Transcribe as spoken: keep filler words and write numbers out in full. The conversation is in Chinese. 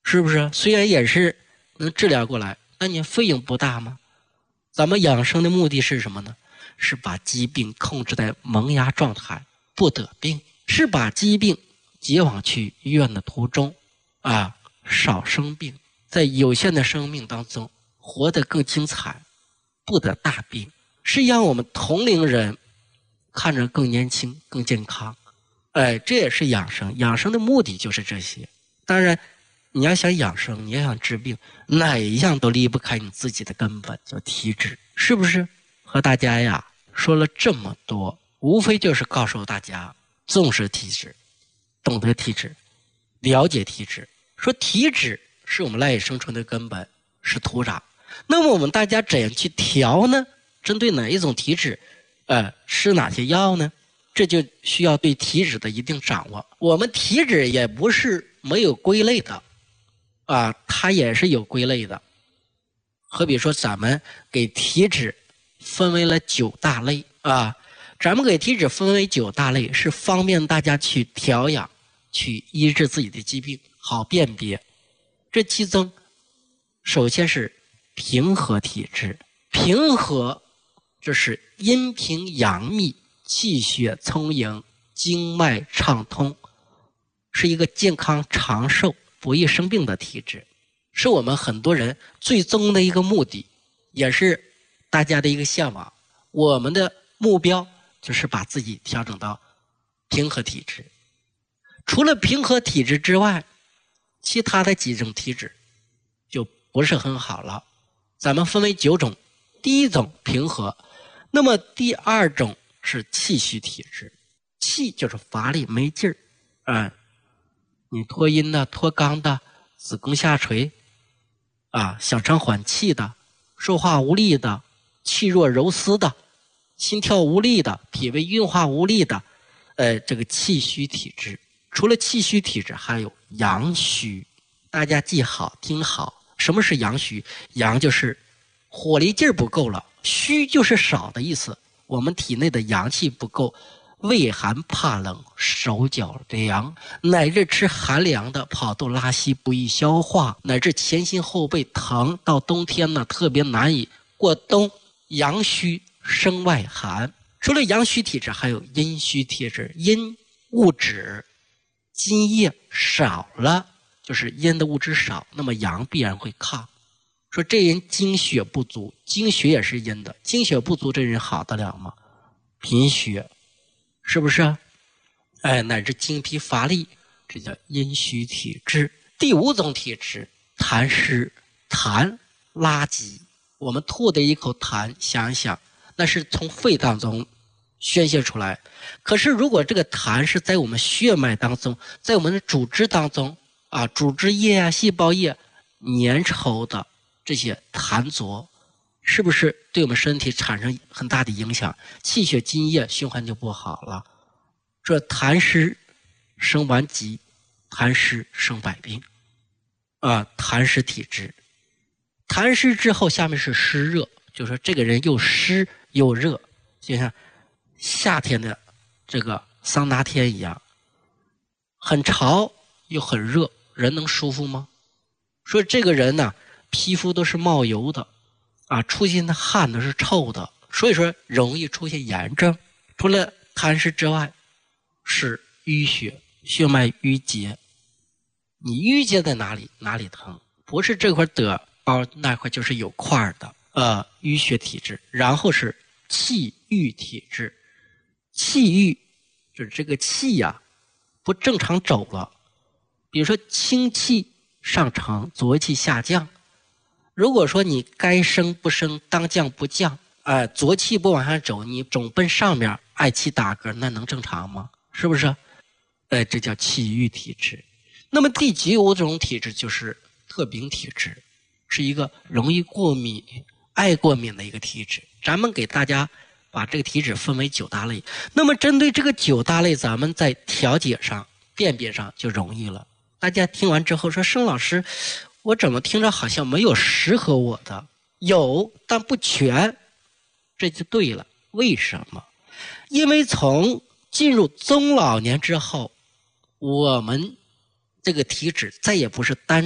是不是？虽然也是能治疗过来，那你费用不大吗？咱们养生的目的是什么呢？是把疾病控制在萌芽状态，不得病，是把疾病接往去医院的途中啊，少生病，在有限的生命当中活得更精彩，不得大病，是让我们同龄人看着更年轻更健康。哎，这也是养生，养生的目的就是这些。当然你要想养生，你要想治病，哪一样都离不开你自己的根本，叫体质，是不是？和大家呀说了这么多，无非就是告诉大家重视体质，懂得体质，了解体质。说体质是我们赖以生存的根本，是土壤。那么我们大家怎样去调呢？针对哪一种体质呃，吃哪些药呢？这就需要对体质的一定掌握。我们体质也不是没有归类的啊，它也是有归类的。好比说咱们给体质分为了九大类啊，咱们给体质分为九大类，是方便大家去调养，去医治自己的疾病，好辨别。这其中首先是平和体质，平和这是阴平阳密，气血充盈，经脉畅通，是一个健康长寿不易生病的体质，是我们很多人最终的一个目的，也是大家的一个向往。我们的目标就是把自己调整到平和体质。除了平和体质之外，其他的几种体质就不是很好了。咱们分为九种，第一种平和，那么第二种是气虚体质。气就是乏力没劲儿，嗯，你脱阴的、脱肛的、子宫下垂啊，小肠缓气的、说话无力的、气弱柔丝的、心跳无力的、脾胃运化无力的，呃，这个气虚体质。除了气虚体质，还有阳虚。大家记好听好，什么是阳虚？阳就是火力劲儿不够了，虚就是少的意思。我们体内的阳气不够，畏寒怕冷，手脚凉，乃至吃寒凉的跑肚拉稀不易消化，乃至前心后背疼，到冬天呢特别难以过冬。阳虚生外寒。除了阳虚体质，还有阴虚体质。阴物质津液少了，就是阴的物质少，那么阳必然会亢。说这人精血不足，精血也是阴的，精血不足这人好得了吗？贫血，是不是？哎，乃至精疲乏力，这叫阴虚体质。第五种体质，痰湿。痰，垃圾，我们吐的一口痰，想一想，那是从肺当中宣泄出来。可是如果这个痰是在我们血脉当中，在我们的组织当中啊，组织液啊、细胞液粘稠的这些痰浊，是不是对我们身体产生很大的影响？气血津液循环就不好了。这痰湿生顽疾，痰湿生百病啊，痰湿体质。痰湿之后，下面是湿热，就是说这个人又湿又热，就像夏天的这个桑拿天一样，很潮又很热，人能舒服吗？说这个人呢，皮肤都是冒油的啊，出现的汗都是臭的，所以说容易出现炎症。除了痰湿之外，是淤血，血脉淤结。你淤结在哪里，哪里疼，不是这块得包那块就是有块的，呃，淤血体质。然后是气郁体质。气郁就是这个气呀、啊、不正常走了，比如说清气上承，浊气下降。如果说你该升不升，当降不降，哎、呃，浊气不往下走，你总奔上面，爱气打嗝，那能正常吗？是不是？哎、呃，这叫气郁体质。那么第九种体质就是特禀体质，是一个容易过敏、爱过敏的一个体质。咱们给大家把这个体质分为九大类。那么针对这个九大类，咱们在调节上、辨别上就容易了。大家听完之后说，盛老师，我怎么听着好像没有适合我的？有，但不全。这就对了。为什么？因为从进入中老年之后，我们这个体质再也不是单